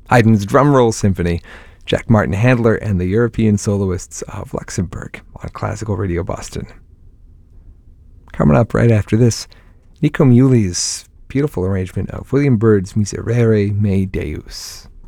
Haydn's Drumroll Symphony, Jack Martin Handler and the European Soloists of Luxembourg on Classical Radio Boston. Coming up right after this, Nico Muhly's beautiful arrangement of William Byrd's Miserere Mei Deus.